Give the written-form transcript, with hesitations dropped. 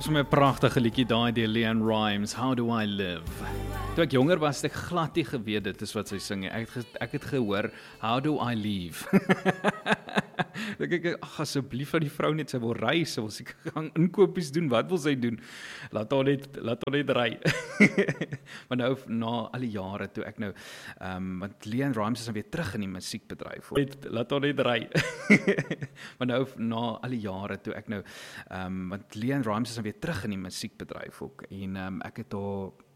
Dis my pragtige liedjie daai deur Leanne Rimes, How Do I Live? Toe ek jonger was, het ek glad nie geweet dit is wat sy sing. Ek het gehoor, How Do I Leave? Dan kyk ek, ag asseblief van die vrou net, sy wil ry, sy wil seker gaan inkopies doen, wat wil sy doen? Laat haar net ry. Maar nou, na al die jare toe ek nou, want Leanne Rimes is nou weer terug in die musiekbedryf. Laat haar net ry. Maar nou, na al die jare toe ek nou, want Leanne Rimes is nou weer terug in die musiekbedryf ook, en ek het haar